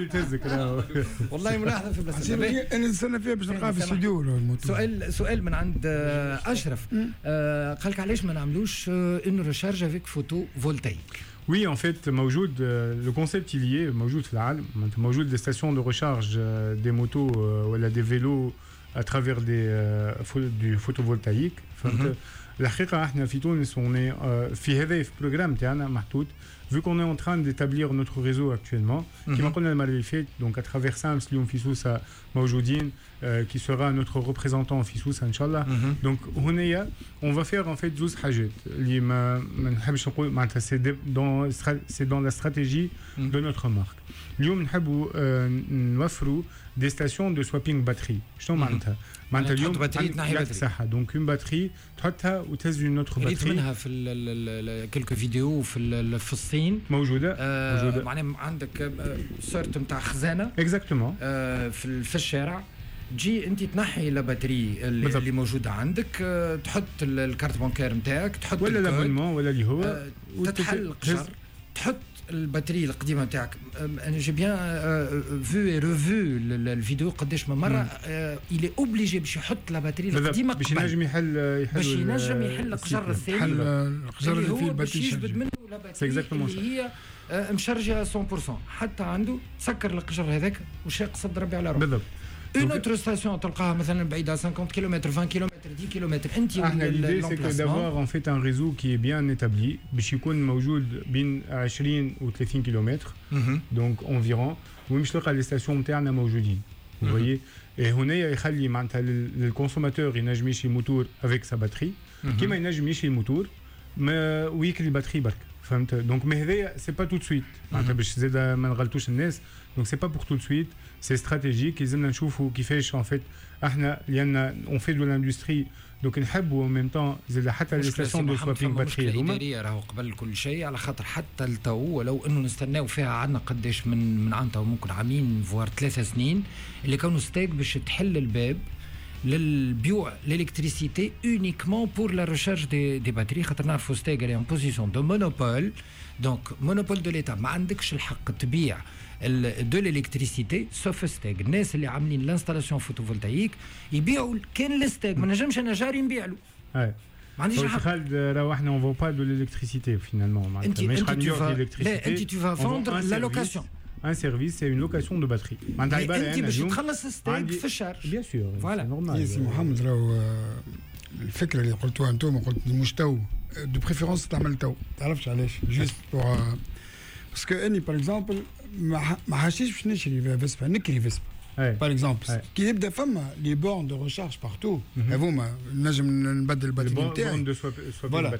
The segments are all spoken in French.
يتهزك والله ملاحظه في بلاصه انا نستنى فيها باش نلقاها في الاستوديو الموتور. سؤال من عند اشرف قال لك علاش ما نعملوش اون ريشارج افيك فوتو فولتايك. Oui, en fait, موجود, le concept il y est موجود في العالم. موجود des stations de recharge des motos ou des vélos à travers du photovoltaïque. الحقيقة احنا في تونس on est في هذا في programme تاعنا محطوط vu qu'on est en train d'établir notre réseau actuellement كما قلنا المرة اللي فاتت donc à travers SAMS اليوم في سوسة موجودين qui sera notre représentant في سوسة إن شاء الله. donc هنايا on va faire en fait زوز حاجات اللي ما نحبش نقول معناتها c'est dans la stratégie de notre marque. اليوم نحبوا نوفروا des stations de swapping batterie. شنو معناتها؟ معناتها اليوم عندك صحة دونك اون باتري تحطها وتهز une autre batterie. منها في كلكو فيديو في الصين موجودة معناها عندك سورت نتاع خزانة اكزاكتومون في الشارع تجي انت تنحي الباتري اللي موجوده عندك تحط الكارت بانكير نتاعك تحط ولا لابونمون ولا اللي هو تتحل القشر تحط الباتري القديمه نتاعك. انا جي بيان فو اي ريفو الفيديو قداش من مره الي اوبليجي باش يحط لا باتري القديمه باش ينجم يحل القجر الثاني يحل القجر اللي فيه الباتري يجبد منه لا باتري اللي هي مشرجه 100% حتى عنده سكر القجر هذاك وش يقصد ربي على روحه. بالضبط. une autre station تلقاها مثلا بعيده 50 كيلومتر 20 كيلومتر 10 كيلومتر انت l'idée c'est que d'avoir en fait un réseau qui est bien établi باش يكون موجود بين 20 و 30 كيلومتر donc environ ومش تلقى لي ستاسيون نتاعنا موجودين vous voyez et هنايا يخلي معناتها للكونسوماتور ينجم يشري موتور avec sa batterie كيما ينجم يشري الموتور ما ويكري الباتري برك فهمت. دونك ما هذايا سي با تو دو سويت معناتها باش زاد ما نغلطوش الناس دونك سي با بور تو دو سويت سي استراتيجيك لازمنا نشوفوا كيفاش ان فيت احنا لان اون في دو لاندستري دونك نحبوا ميم طون زاد حتى لي ستاسيون دو سوابينغ باتري هذوما راهو قبل كل شيء على خاطر حتى التو ولو انه نستناو فيها عندنا قداش من عام تو ممكن عامين فوار 3 سنين اللي كانوا ستيك باش تحل الباب للبيوع الالكتريسيتي اونيكمون بور لا ريشارج دي باتري خاطر نعرفوا ستيغ اللي ان بوزيسيون دو مونوبول دونك مونوبول دو ليتا ما عندكش الحق تبيع دو الالكتريسيتي سوف ستيغ. الناس اللي عاملين لانستالاسيون فوتوفولتايك يبيعوا كان الستيغ ما نجمش انا جاري نبيع له ما عنديش حق. خالد راهو احنا اون فو با دو الالكتريسيتي فينالمون معناتها مش غنبيعوا الالكتريسيتي انت تو فا فوندر لا لوكاسيون. Un service, c'est une location de batterie. انت باش تخلص ستيك في الشهر. Bien sûr. Voilà. C'est normal. ياسي محمد راهو الفكره اللي قلتوها انتم قلت مش تو دو بريفيرونس تعمل تو تعرفش علاش جوست بور باسكو اني باغ اكزومبل ما حاشيش باش نشري فيسبا نكري فيسبا باغ اكزومبل كي يبدا فما لي بورن دو ريشارج بارتو هذوما نجم نبدل الباتري نتاعي فوالا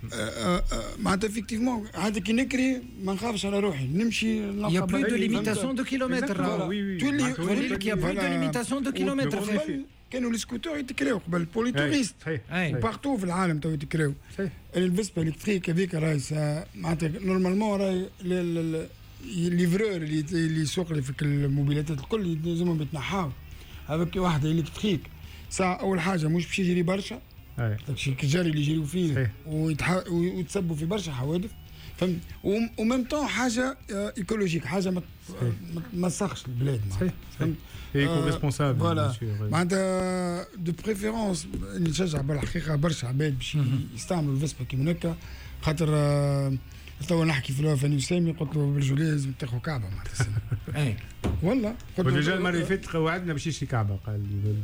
معناتها افكتيفمون عاد كي نكري ما نخافش على روحي نمشي نلقى يا بلو دو ليميتاسيون دو كيلومتر تولي لك يا بلو دو ليميتاسيون دو كيلومتر كانوا لي سكوتور يتكراو قبل بولي توريست بارتو في العالم تو يتكراو الفيسبا الكتريك هذيك راهي معناتها نورمالمون راهي ليفرور اللي يسوق لي في الموبيلات الكل لازمهم يتنحاو هذاك واحد الكتريك ساعه اول حاجه مش باش يجري برشا داكشي الكجاري اللي يجريو فيه ويتسبوا في برشا حوادث فهمت وميم طون حاجه ايكولوجيك حاجه ما تسخش البلاد فهمت ايكو ريسبونسابل فوالا معناتها دو بريفيرونس نشجع بالحقيقه برشا عباد باش يستعملوا الفيسبا كيما هكا خاطر تو نحكي في الوفاني وسامي قلت له بالجوليه لازم تاخذ كعبه معناتها اي والله قلت له المره اللي فاتت وعدنا باش يشري كعبه قال لي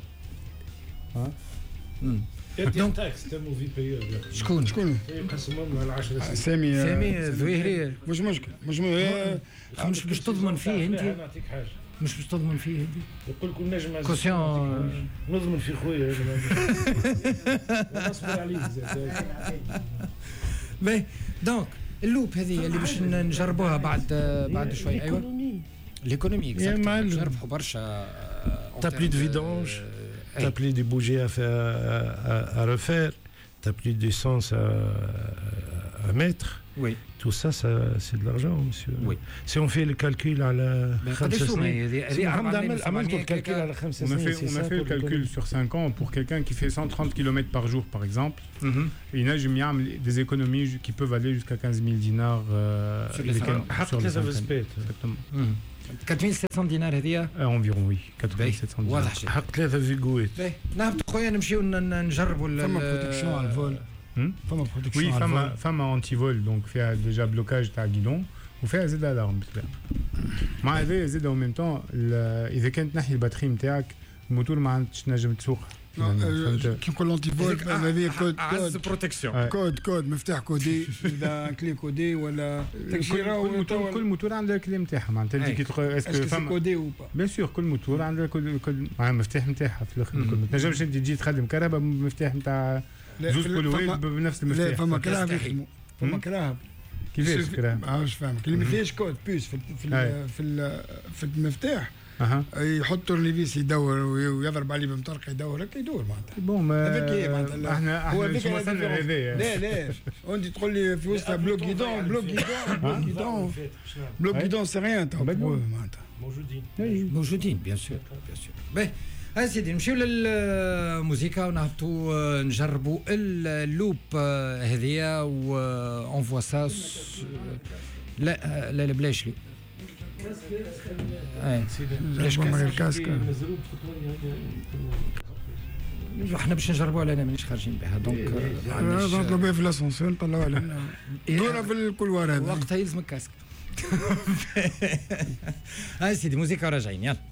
دونك تاكس تمو في بيريود شكون يقسمهم على 10 سنين سامي الظهيري مش مشكل مش باش تضمن فيه انت نعطيك حاجه مش باش تضمن فيه انت يقول لك نجم كوسيون نضمن في خويا نصبر عليك باهي دونك اللوب هذه اللي باش نجربوها بعد شوي ايوه ليكونومي نربحوا برشا t'as plus de vidange t'as plus de bougies à refaire t'as plus d'essence à mettre oui tout ça c'est de l'argent monsieur oui si on fait le calcul على 5 سنين عملت الكالكول على 5 سنين on a fait le calcul sur 5 ans pour quelqu'un qui fait 130 km par jour par exemple il نجم يعمل des économies qui peuvent aller jusqu'à 15 000 dinars حق 3 فيسبات 4700 دينار هذه انفيرون وي 4700 دينار واضح حق 3 فيغويت. نهبط خويا نمشيو نجربوا فما بروتكسيون على الفول. فما بروتكسيون وي فما انتي فول دونك فيها ديجا بلوكاج تاع جيدون وفيها زاد الارم بالطبيعه. مع هذا زاد او ميم طون اذا كانت ناحيه الباتري نتاعك الموتور ما عادش تنجم تسوق. كي نقول لونتي فول هذه كود بروتكسيون كود مفتاح كودي اذا كلي كودي ولا كل موتور عنده الكلي نتاعها معناتها انت كي اسكو فما كودي او با بيان سور كل موتور عنده كل المفتاح نتاعها في الاخر ما تنجمش انت تجي تخدم كهرباء بالمفتاح نتاع زوج كلوات بنفس المفتاح. لا فما كراهب يخدموا فما كراهب كيفاش كراهب؟ مش فاهمك اللي ما فيهاش كود بوس في المفتاح يحط تورنيفيس يدور ويضرب عليه بمطرقه يدور هكا يدور معناتها. بون احنا مش وصلنا لهذايا. لا انت تقول لي في وسط بلوك جيدون بلوك جيدون سي ريان معناتها موجودين بيان سور باهي. سيدي نمشيو للموسيقى ونهبطوا نجربوا اللوب هذيا و اون فوا سا. لا بلاش لي بلاش كاسكا احنا باش نجربوها لنا مانيش خارجين بها دونك نطلبوا بها في الاسانسير نطلعوها لنا دورة في الكولوار هذا وقتها يلزمك كاسك. سيدي موسيقى وراجعين يلا.